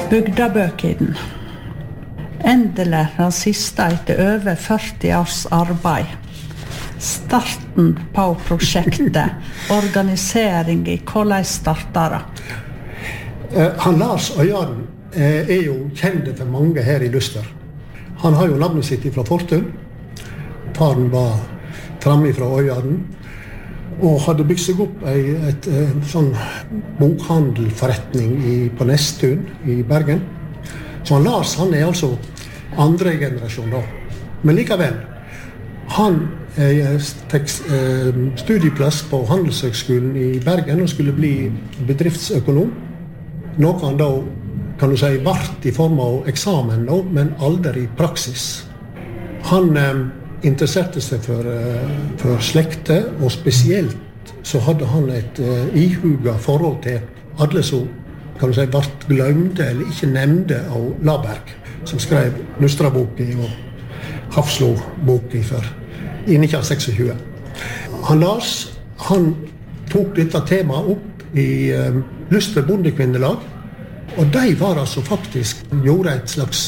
Bygdabøkiden. Endelig den siste etter over 40 års arbeid. Starten på prosjektet, organisering i hvordan starter det? Han Lars Øyarden jo kjent for mange her i Luster. Han har jo navnet sitt fra Fortun. Faren var fremme fra Øyarden og hadde bygd seg opp et sånn bokhandelforretning på Nestun i Bergen. Så han Lars, han altså andre generasjon da. Men likevel, han fikk studieplass på Handelshøgskolen i Bergen og skulle bli bedriftsøkonom. Noe han da, kan du si, vart i form av eksamen da, men aldri i praksis. Han interesserte seg for slekte, og spesielt så hadde han et ihuga forhold til alle som, kan du si, vart glemte eller ikke nevnte av Laberg, som skrev Nustraboki og Hafslo-boki i 1926. Han Lars, han tok dette temaet opp i Luster bondekvinnelag, og de var altså faktisk, gjorde et slags,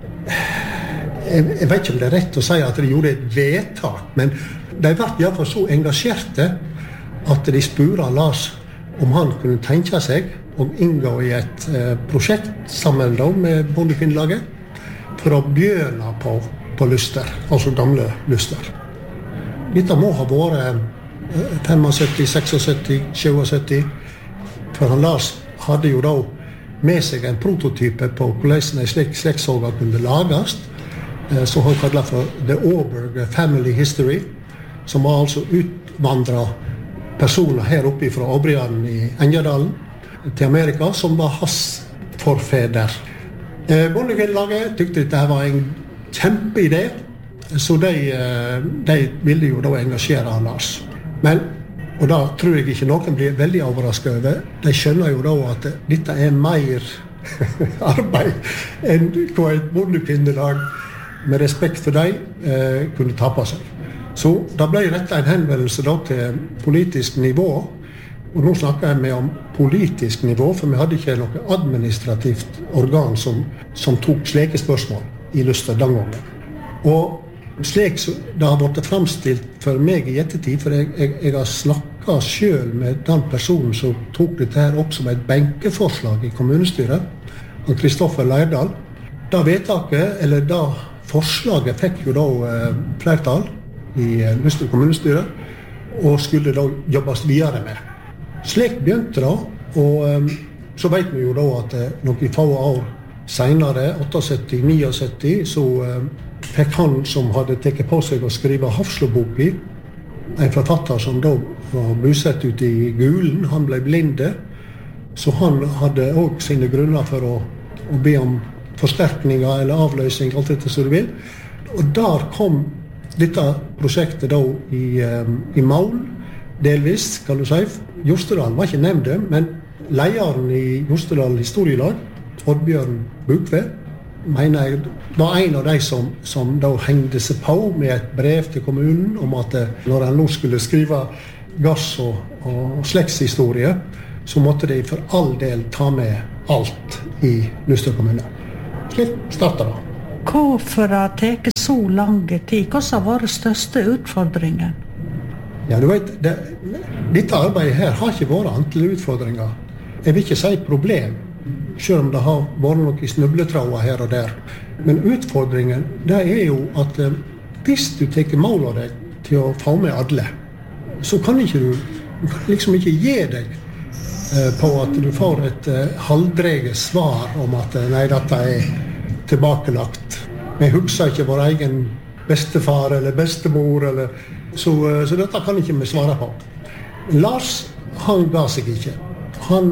jeg vet ikke om det rett å si at de gjorde et vedtak, men de var i hvert fall så engasjerte at de spurte Lars om han kunne tenke seg å inngå i et prosjekt sammen da, med bondekvinnelaget for å begynne på Luster, altså gamle Luster. Dette må ha vært 75, 76, 77, for han Lars hadde jo da med seg en prototype på hvordan en slik slektssaga kunne lages, som han kallet for The Auberg Family History, som var altså utvandret personer her oppe fra Åbriaden i Engjerdalen til Amerika, som var hans forfeder. Bondekvinnelaget tykte dette var en kjempeidé, så de ville jo da engasjere Lars. Men, og da tror jeg ikke noen blir veldig overrasket over, de skjønner jo da at dette mer arbeid enn hva et bondekvinnelag med respekt for dem kunne ta på seg. Så da ble rettet en henvendelse da til politisk nivå, og nå snakker jeg om politisk nivå, for vi hadde ikke noe administrativt organ som tok slike spørsmål i Luster den gangen. Og slik det har vært fremstilt for meg i ettertid, for jeg har snakket selv med den personen som tok dette her opp som et benkeforslag i kommunestyret, Kristoffer Leirdal. Da vedtaket, eller da forslaget fikk jo da flertall i Luster kommunestyre, og skulle da jobbes videre med. Slik begynte det, og så vet vi jo da at noen få år senere, 78-79, så fikk han som hadde tatt på seg å skrive Hafslo-boki, en forfatter som da var bosatt ute i Gulen, han ble blinde, så han hadde også sine grunner for å be om forsterkninger eller avløsning, alt dette som du vil. Og der kom dette prosjektet da i mål, delvis, kan du si. Jostedal var ikke nevnt, men lederen i Jostedal historielag, Oddbjørn Bukve, mener jeg, var en av de som da hengte seg på med et brev til kommunen om at når han nå skulle skrive gass og slektshistorie, så måtte de for all del ta med alt i Luster kommune. Slik startet det. Hvorfor har det tatt så lang tid? Hva har vært største utfordringen? Ja, du vet, dette arbeidet her har ikke vært antall utfordringer. Jeg vil ikke si problem, selv om det har vært noen snubletråder her og der. Men utfordringen, det jo at hvis du tar mål av deg til å få med alle, så kan du liksom ikke gi deg på at du får et halvdreget svar om at nei, dette tilbakelagt. Vi husker ikke vår egen bestefar eller bestemor, så dette kan ikke vi svare på. Lars, han ga seg ikke. Han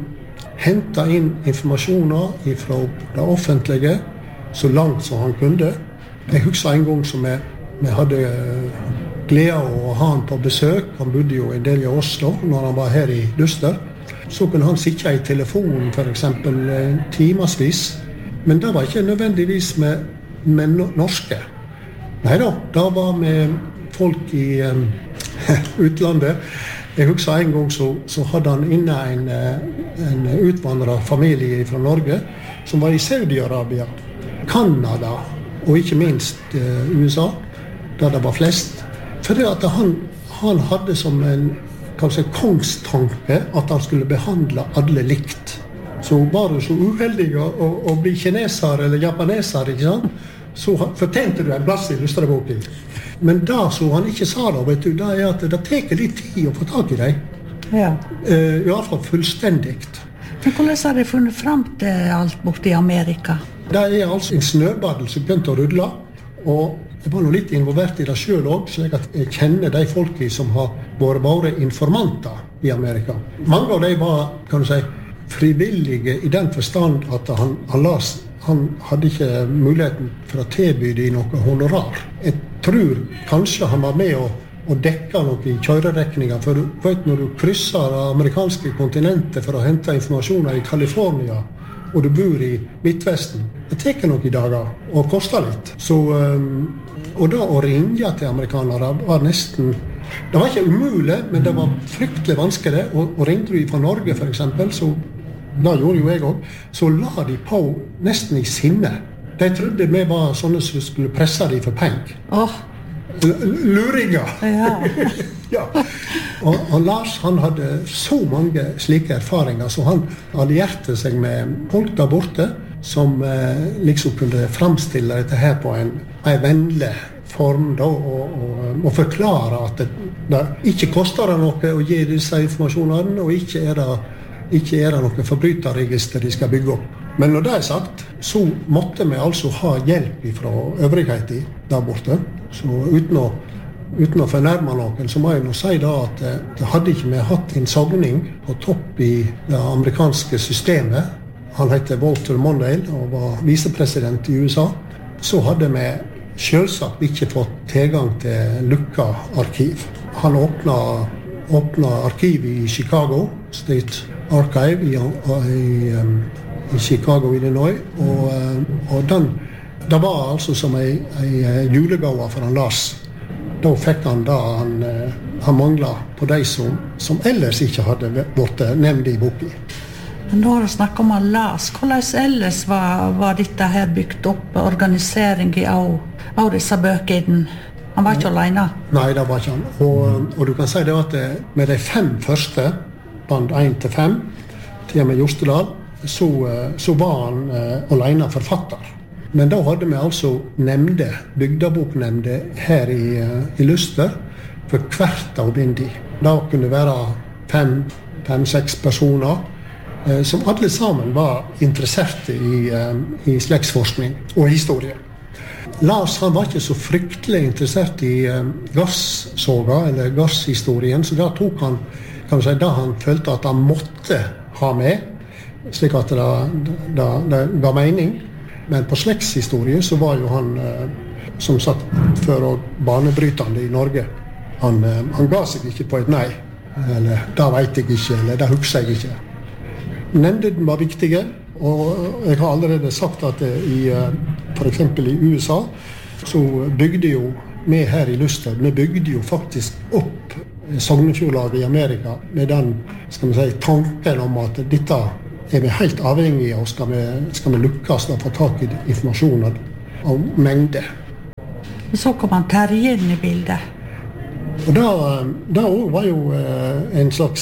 hentet inn informasjoner fra det offentlige så langt som han kunne. Jeg husker en gang som vi hadde glede av å ha han på besøk. Han bodde jo en del i Oslo når han var her i Luster. Så kunne han sitte i telefonen for eksempel timasvis. Men det var ikke nødvendigvis med norske. Neida, det var med folk i utlandet. Jeg husker en gang så hadde han inne en utvandret familie fra Norge som var i Saudi-Arabia, Kanada og ikke minst USA, der det var flest. Fordi at han hadde som en kanskje kongstanke at han skulle behandle alle likt. Så var du så uheldig å bli kineser eller japaneser, ikke sant? Så fortjente du en plass i Lustreboken. Men det som han ikke sa da, vet du, det at det tar litt tid å få tak i deg. Ja. I hvert fall fullstendig. Men hvordan har de funnet frem til alt borte i Amerika? Det altså en snøball som begynte å rulle, og jeg var litt involvert i det selv også, slik at jeg kjenner de folkene som har vært våre informanter i Amerika. Mange av dem var, kan du si, frivillige i den forstand at han hadde ikke muligheten for å tilby de noe honorar. Jeg tror kanskje han var med å dekke noe i kjørerekninger, for du vet når du krysser det amerikanske kontinentet for å hente informasjoner i California, og du bor i Midtvesten, det tar noen dager og koster litt. Så, og da å ringe til amerikanere var nesten, det var ikke umulig, men det var fryktelig vanskelig. Og ringte du fra Norge for eksempel, så da gjorde jo jeg også, så la de på nesten i sinne. De trodde vi var sånne som skulle presse de for penger. Luringer. Ja. Ja. Og Lars, han hadde så mange slike erfaringer, så han allierte seg med folk der borte som liksom kunne fremstille dette her på en vennlig form da, og forklare at det ikke koster det noe å gi disse informasjonene, og ikke er det noe forbryterregister de skal bygge opp. Men når det sagt, så måtte vi altså ha hjelp fra øvrigheten der borte. Så uten å fornærme noen, så må jeg nå si da at hadde ikke vi hatt en sogning på topp i det amerikanske systemet, han heter Walter Mondale og var visepresident i USA, så hadde vi selvsagt ikke fått tilgang til lukka arkiv. Han åpna arkivet i Chicago, State Archive i Chicago, Illinois, og det var altså som en julegave for han Lars. Da fikk han det han manglet på de som ellers ikke hadde vært nevnt i boken. Men nå har du snakket om han Lars. Hvordan ellers var dette her bygd opp, organisering av disse bøkene? Han var ikke alene? Nei, det var ikke han. Og du kan si det at med de 5 første, band 1-5, til og med Jostedal, så var han alene forfatter. Men da hadde vi altså bygdeboknemnde her i Luster for hvert av bindi. Da kunne være 5-6 personer som alle sammen var interesserte i slektsforskning og historie. Lars han var ikke så fryktelig interessert i gassoga eller gasshistorien, så da tok han, kan man si, da han følte at han måtte ha med, slik at det ga mening. Men på slektshistorie så var jo han, som sagt, før og banebrytende i Norge. Han ga seg ikke på et nei, eller det vet jeg ikke, eller det husker jeg ikke. Nemndene var viktige, og jeg har allerede sagt at for eksempel i USA, så bygde jo vi her i Luster, vi bygde jo faktisk opp Sognefjordlaget i Amerika med den, skal vi si, tanken om at dette er vi helt avhengige av, skal vi lukkes og få tak i informasjon av mengde. Så kom han Terje inn i bildet. Og det var jo en slags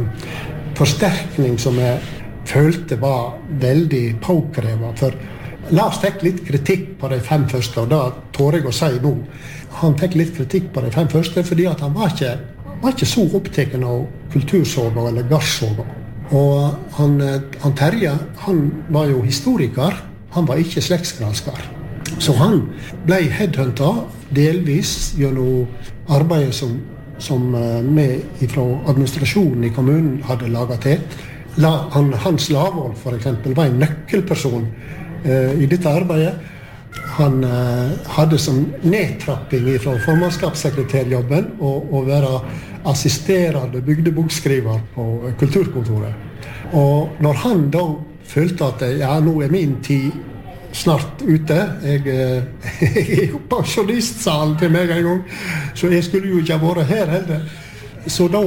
forsterkning som jeg følte var veldig påkrevet. For Lars fikk litt kritikk på de 5 første, og det tør jeg å si nå. Han fikk litt kritikk på de 5 første fordi at han var ikke så opptatt av kultursoga eller gassoga. Og han Terje, han var jo historiker, han var ikke slektsgransker. Så han ble headhuntet delvis gjennom arbeidet som vi fra administrasjonen i kommunen hadde laget til. Hans Lavål for eksempel var en nøkkelperson i dette arbeidet. Han hadde som nedtrapping fra formannskapssekretærjobben å være assisterende bygdebokskriver på kulturkontoret. Og når han da følte at nå er min tid snart ute, jeg er jo pensjonistsalen til meg en gang, så jeg skulle jo ikke ha vært her heller. Så da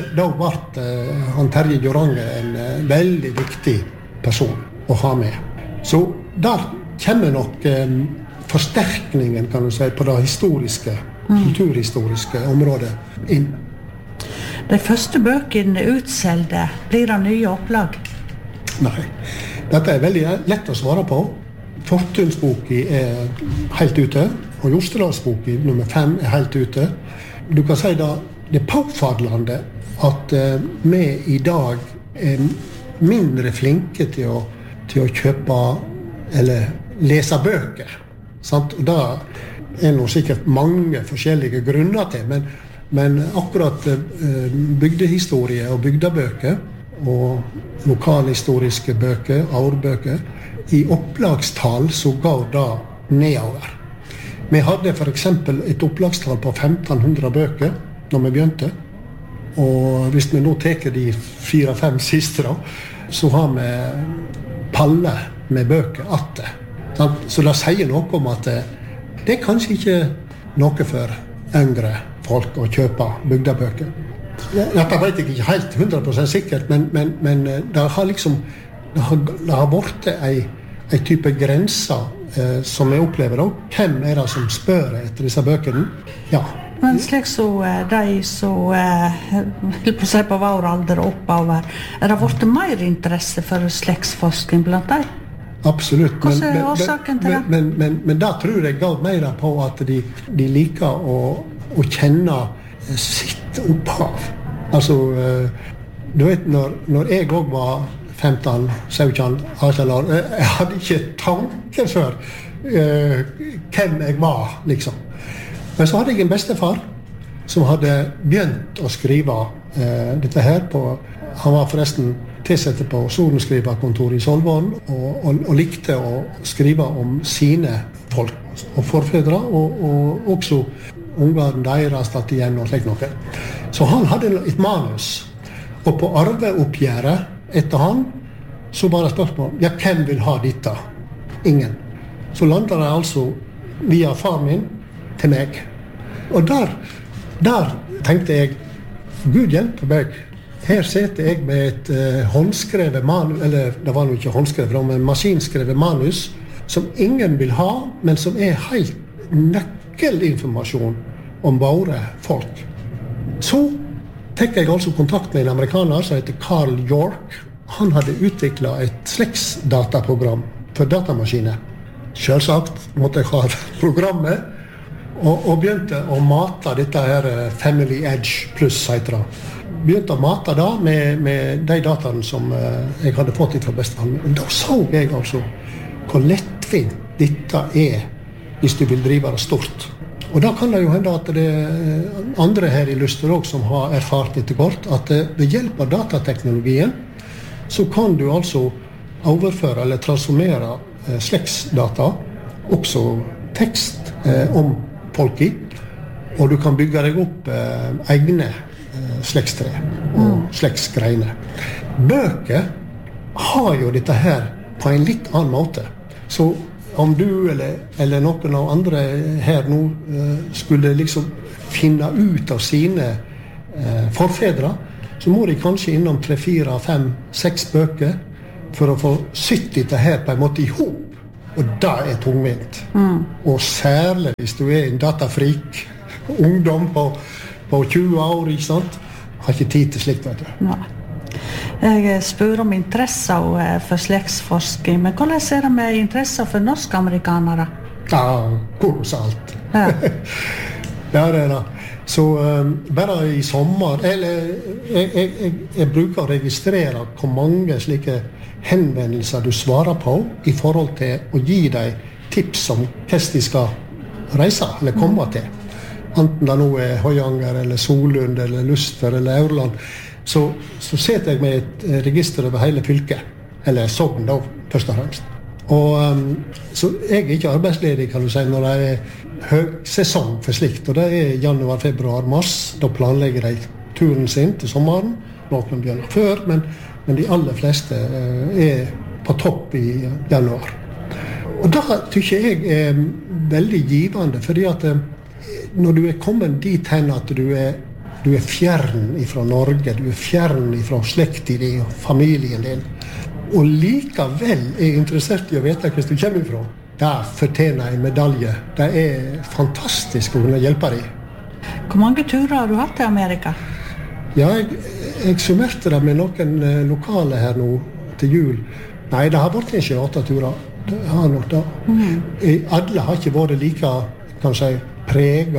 ble han Terje Joranger en veldig viktig person å ha med. Så der kommer nok forsterkningen, kan du si, på det historiske, kulturhistoriske området inn. De første bøkene utselgte, blir det nye opplag? Nei, dette veldig lett å svare på. Fortunsboken helt ute, og Jostedalsboken nummer 5 helt ute. Du kan si det påfallende at vi I dag mindre flinke til å kjøpe eller lese bøker. Sant? Og det noe sikkert mange forskjellige grunner til, men akkurat bygdehistorie og bygdebøker og lokalhistoriske bøker, årbøker, I opplagstall så går det nedover. Vi hadde for eksempel et opplagstall på 1500 bøker når vi begynte, og hvis vi nå teker de 4-5 siste da, så har vi palle med bøker atte. Så det sier noe om at det kanskje ikke noe for yngre folk å kjøpe bygdebøker. Dette vet jeg ikke helt 100% sikkert, men det har liksom det har vært en type grenser som jeg opplever da. Hvem det som spør etter disse bøkene? Ja. Men slik så de som vil på seg på vår alder og oppover, det vært mer interesse for slektsforskning blant dem? Absolutt. Hva årsaken til det? Men da tror jeg går mer på at de liker å kjenne sitt opphav. Altså, du vet, når jeg også var 15, 17, 18 år, jeg hadde ikke tanke for hvem jeg var, liksom. Men så hadde jeg en bestefar som hadde begynt å skrive dette her på, han var forresten tilsatt på sorenskriverkontoret I Solvorn og likte å skrive om sine folk og forfedre og også ungene deres tatt igjen og slik noe. Så han hadde et manus, og på arveoppgjøret etter han så bare spørsmål, ja, hvem vil ha dette? Ingen. Så landet det altså via far min til meg. Og der tenkte jeg, Gud hjelpe meg, her sitter jeg med et håndskrevet manus, eller det var jo ikke håndskrevet, men maskinskrevet manus, som ingen vil ha, men som helt nøkkelinformasjon om våre folk. Så fikk jeg altså kontakt med en amerikaner som heter Carl York. Han hadde utviklet et slektsdataprogram for datamaskiner. Selvsagt måtte jeg ha programmet, og begynte å mate dette her Family Edge Plus, heter det. Begynte å mate da med de dataene som jeg hadde fått fra bestefaren. Da så jeg altså hvor lettvint dette hvis du vil drive det stort. Og da kan det jo hende at det andre her I Luster også som har erfart etter kort, at ved hjelp av datateknologien så kan du altså overføre eller transformere slektsdata, også tekst om folk I, og du kan bygge deg opp egne slektstre og slektsgreiner. Bøker har jo dette her på en litt annen måte. Så om du eller noen av andre her nå skulle liksom finne ut av sine forfedre, så må de kanskje innom 3, 4, 5, 6 bøker for å få sytt dette her på en måte I hop. Og det tungvint. Og særlig hvis du en datafrik, ungdom på 20 år, ikke sant? Har ikke tid til slikt, vet du. Nei. Jeg spør om interesser for slektsforskning, men hvordan det med interesser for norsk-amerikanere? Ja, kolossalt. Ja. Ja, det. Så bare I sommer, eller jeg bruker å registrere hvor mange slike henvendelser du svarer på I forhold til å gi deg tips om hvordan de skal reise eller komme til. Enten det nå Høyanger, eller Solund, eller Luster, eller Aurland, så setter jeg med et register over hele fylket, eller Sogn da, først og fremst. Og så jeg ikke arbeidsledig, kan du si, når det høgsesong for slikt, og det januar, februar, mars, da planlegger de turen sin til sommeren, noen begynner før, men de aller fleste på topp I januar. Og da tykker jeg veldig givende, fordi at når du kommet dit hen at du fjern ifra Norge, du fjern ifra slekten din og familien din, og likevel interessert I å vite hvor du kommer fra, det fortjener en medalje. Det fantastisk å kunne hjelpe deg. Hvor mange turer har du hatt til Amerika? Ja, jeg summerte det med noen lokale her nå til jul. Nei, det har vært ikke 8 turer. Det har nok det. Alle har ikke vært like, kanskje, preget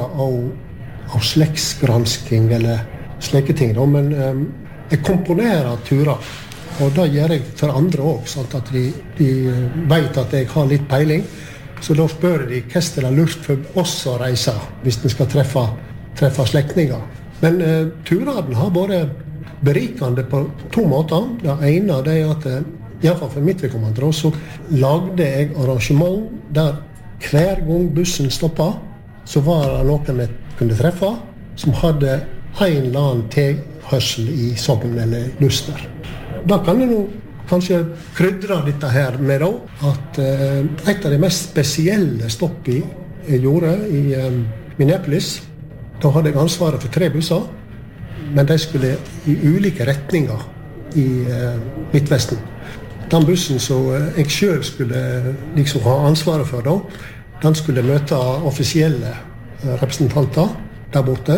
av slektsgransking eller slike ting, da. Men jeg komponerer turer, og det gjør jeg for andre også, sånn at de vet at jeg har litt peiling. Så da spør de hvordan det lurt for oss å reise, hvis de skal treffe slektninger. Men turene har vært berikende på 2 måter. Det ene er at, I hvert fall for mitt vedkommende, så lagde jeg arrangement der hver gang bussen stoppet, så var det noen jeg kunne treffe, som hadde en eller annen tilhørsel I Sogn eller Luster. Da kan jeg nå kanskje krydre dette her med da, at et av de mest spesielle stoppene jeg gjorde I Minneapolis, da hadde jeg ansvaret for 3 busser, men de skulle I ulike retninger I Midtvesten. Den bussen som jeg selv skulle liksom ha ansvaret for da, den skulle møte offisielle representanter der borte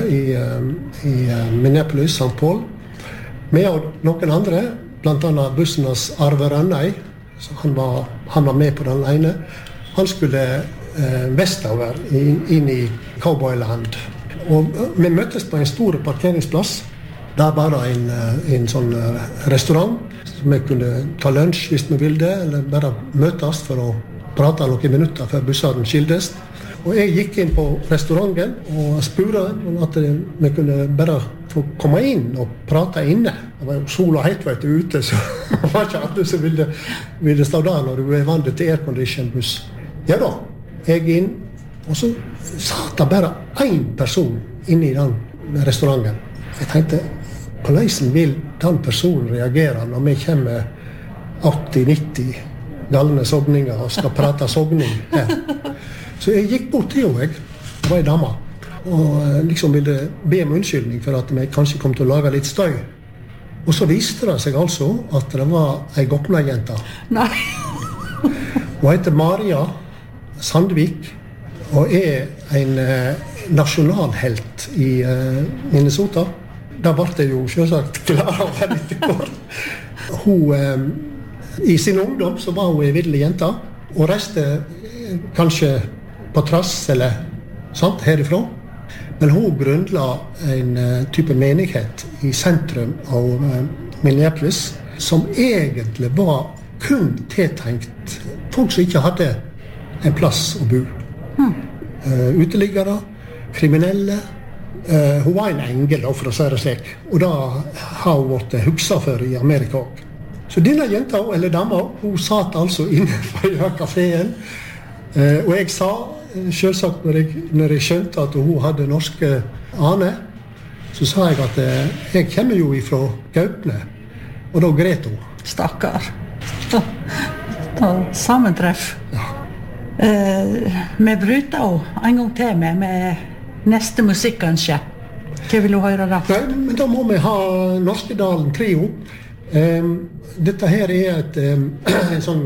I Minneapolis, St. Paul. Med noen andre, blant annet bussenes Arve Rønnøy, han var med på den ene. Han skulle vestover inn I Cowboyland. Og vi møttes på en stor parkeringsplass. Der var det en sånn restaurant, som vi kunne ta lunsj hvis vi ville, eller bare møtes for å prate noen minutter før bussene skildes. Og jeg gikk inn på restauranten og spurte at vi kunne bare få komme inn og prate inne. Det var jo sol og helt ute, så det var ikke alle som ville stå der når du vant til aircondition-buss. Ja da, jeg inn, og så satt det bare en person inne I den restauranten. Jeg tenkte, hvordan vil den personen reagere når vi kommer 80-90 galne sogninger og skal prate sogning her? Så jeg gikk bort til henne, det var en dame, og liksom ville be om unnskyldning for at vi kanskje kom til å lage litt støy. Og så viste det seg altså at det var en Gokna-jente. Nei. Hun heter Maria Sandvik, og en nasjonalhelt I Minnesota. Da ble det jo selvsagt klar å være litt kort. Hun, I sin ungdom så var hun en videlig jente, og reiste kanskje på trass eller sånt herifra. Men hun grunnla en type menighet I sentrum av Minneapolis, som egentlig var kun tiltenkt folk som ikke hadde en plass å bo. Uteliggere, kriminelle. Hun var en engel, for å si det slik. Og da har hun vært hukset for I Amerika også. Så denne jenta, eller dama, hun satt altså inne på kaféen. Og jeg sa, selvsagt når jeg skjønte at hun hadde norske aner, så sa jeg at jeg kommer jo ifra Gaupne. Og da gret hun. Stakkar. Da sammentreff. Ja. Vi bryter også en gang til med neste musikkønske. Hva vil du høre da? Nei, men da må vi ha Norskedalen Trio. Dette her en sånn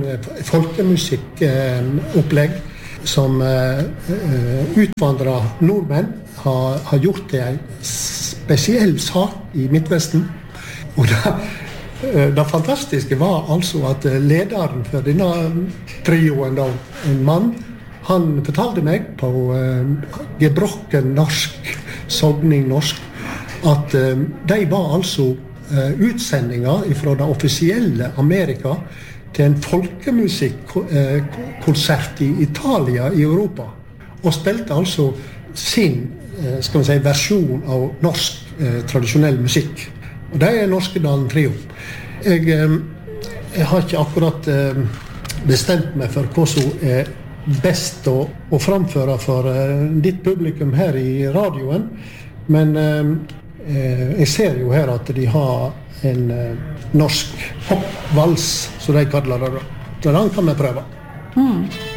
folkemusikkopplegg som utvandret nordmenn har gjort til en spesiell sak I Midtvesten. Og det fantastiske var altså at lederen for denne trioen, da, en mann, han fortalte meg på gebrokken norsk, sogning norsk, at de var altså utsendinger fra det offisielle Amerika til en folkemusikkonsert I Italia I Europa, og spilte altså sin skal vi si, versjon av norsk tradisjonell musikk. Og det Norskedalen Trio. Jeg har ikke akkurat bestemt meg for hva som best å framføre for ditt publikum her I radioen, men jeg ser jo her at de har en norsk popvals, som de kaller det. Så den kan vi prøve.